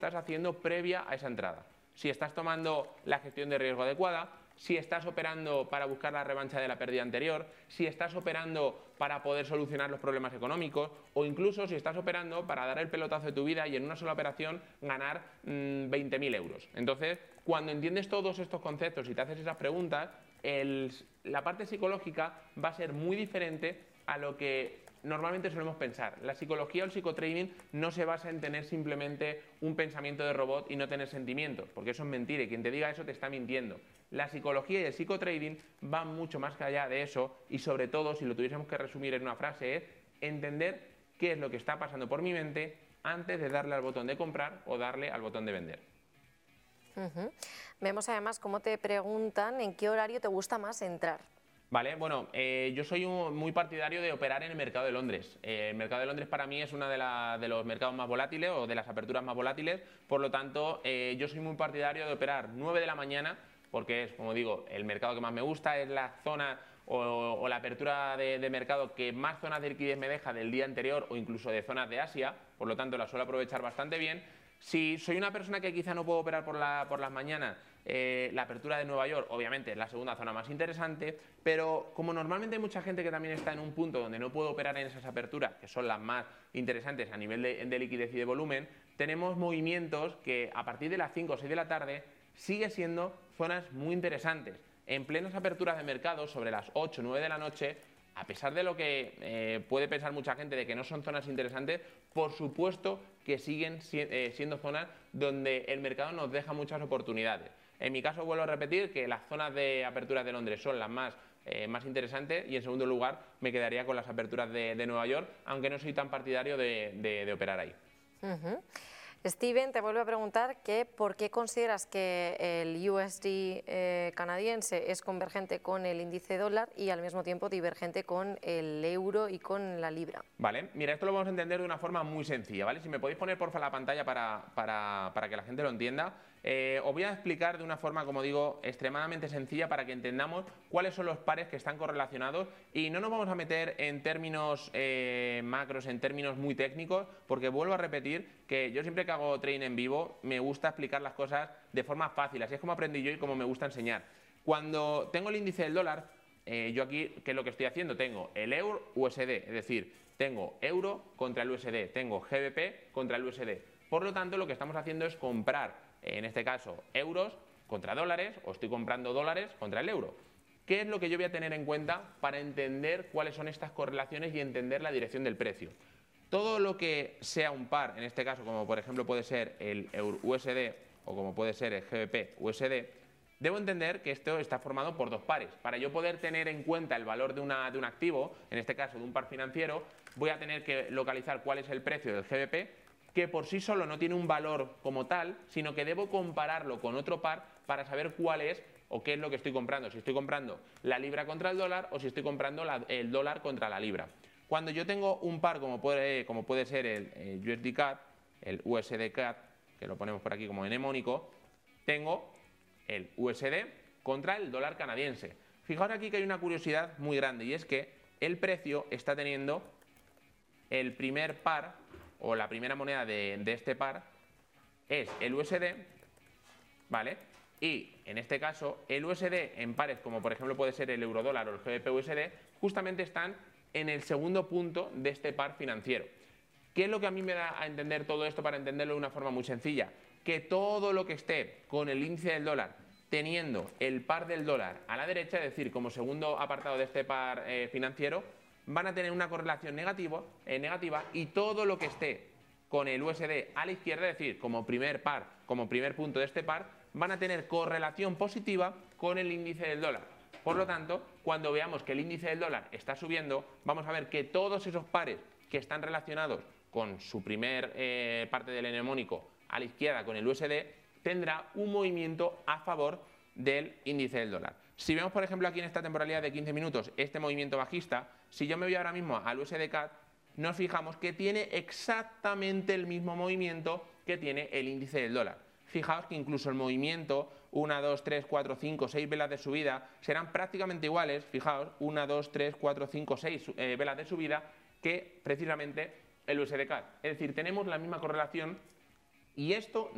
estás haciendo previa a esa entrada. Si estás tomando la gestión de riesgo adecuada, si estás operando para buscar la revancha de la pérdida anterior, si estás operando para poder solucionar los problemas económicos o incluso si estás operando para dar el pelotazo de tu vida y en una sola operación ganar 20.000 euros. Entonces, cuando entiendes todos estos conceptos y te haces esas preguntas, la parte psicológica va a ser muy diferente a lo que normalmente solemos pensar. La psicología o el psicotrading no se basa en tener simplemente un pensamiento de robot y no tener sentimientos, porque eso es mentira y quien te diga eso te está mintiendo. La psicología y el psicotrading van mucho más allá de eso y sobre todo, si lo tuviésemos que resumir en una frase, es entender qué es lo que está pasando por mi mente antes de darle al botón de comprar o darle al botón de vender. Vemos además cómo te preguntan en qué horario te gusta más entrar. Vale, bueno, yo soy muy partidario de operar en el mercado de Londres. El mercado de Londres para mí es uno de los mercados más volátiles o de las aperturas más volátiles, por lo tanto yo soy muy partidario de operar 9 de la mañana, porque es, como digo, el mercado que más me gusta, es la zona o la apertura de mercado que más zonas de liquidez me deja del día anterior o incluso de zonas de Asia, por lo tanto la suelo aprovechar bastante bien. Si soy una persona que quizá no puedo operar por las mañanas, la apertura de Nueva York obviamente es la segunda zona más interesante, pero como normalmente hay mucha gente que también está en un punto donde no puedo operar en esas aperturas, que son las más interesantes a nivel de liquidez y de volumen, tenemos movimientos que a partir de las 5 o 6 de la tarde sigue siendo zonas muy interesantes. En plenas aperturas de mercado, sobre las 8 o 9 de la noche, a pesar de lo que puede pensar mucha gente de que no son zonas interesantes, por supuesto que siguen siendo zonas donde el mercado nos deja muchas oportunidades. En mi caso, vuelvo a repetir que las zonas de aperturas de Londres son las más interesantes y en segundo lugar me quedaría con las aperturas de Nueva York, aunque no soy tan partidario de operar ahí. Steven te vuelve a preguntar que por qué consideras que el USD canadiense es convergente con el índice dólar y al mismo tiempo divergente con el euro y con la libra. Vale, mira, esto lo vamos a entender de una forma muy sencilla, ¿vale? Si me podéis poner porfa la pantalla para que la gente lo entienda. Os voy a explicar de una forma, como digo, extremadamente sencilla para que entendamos cuáles son los pares que están correlacionados y no nos vamos a meter en términos macros, en términos muy técnicos, porque vuelvo a repetir que yo siempre que hago trading en vivo me gusta explicar las cosas de forma fácil, así es como aprendí yo y como me gusta enseñar. Cuando tengo el índice del dólar, yo aquí, ¿qué es lo que estoy haciendo? Tengo el euro USD, es decir, tengo euro contra el USD, tengo GBP contra el USD. Por lo tanto, lo que estamos haciendo es comprar, en este caso, euros contra dólares, o estoy comprando dólares contra el euro. ¿Qué es lo que yo voy a tener en cuenta para entender cuáles son estas correlaciones y entender la dirección del precio? Todo lo que sea un par, en este caso, como por ejemplo puede ser el euro USD o como puede ser el GBP USD, debo entender que esto está formado por dos pares. Para yo poder tener en cuenta el valor de un activo, en este caso de un par financiero, voy a tener que localizar cuál es el precio del GBP, que por sí solo no tiene un valor como tal, sino que debo compararlo con otro par para saber cuál es o qué es lo que estoy comprando. Si estoy comprando la libra contra el dólar o si estoy comprando el dólar contra la libra. Cuando yo tengo un par como puede ser el USD CAD, el USD CAD, que lo ponemos por aquí como mnemónico, tengo el USD contra el dólar canadiense. Fijaos aquí que hay una curiosidad muy grande y es que el precio está teniendo el primer par o la primera moneda de este par es el USD, ¿vale? Y en este caso el USD en pares como por ejemplo puede ser el eurodólar o el GBP USD justamente están en el segundo punto de este par financiero. ¿Qué es lo que a mí me da a entender todo esto para entenderlo de una forma muy sencilla? Que todo lo que esté con el índice del dólar teniendo el par del dólar a la derecha, es decir, como segundo apartado de este par financiero, van a tener una correlación negativa y todo lo que esté con el USD a la izquierda, es decir, como primer par, como primer punto de este par, van a tener correlación positiva con el índice del dólar. Por lo tanto, cuando veamos que el índice del dólar está subiendo, vamos a ver que todos esos pares que están relacionados con su primer parte del mnemónico a la izquierda con el USD, tendrá un movimiento a favor del índice del dólar. Si vemos, por ejemplo, aquí en esta temporalidad de 15 minutos este movimiento bajista, si yo me voy ahora mismo al USD CAD, nos fijamos que tiene exactamente el mismo movimiento que tiene el índice del dólar. Fijaos que incluso el movimiento, 1, 2, 3, 4, 5, 6 velas de subida, serán prácticamente iguales, fijaos, 1, 2, 3, 4, 5, 6 velas de subida, que precisamente el USD CAD. Es decir, tenemos la misma correlación y esto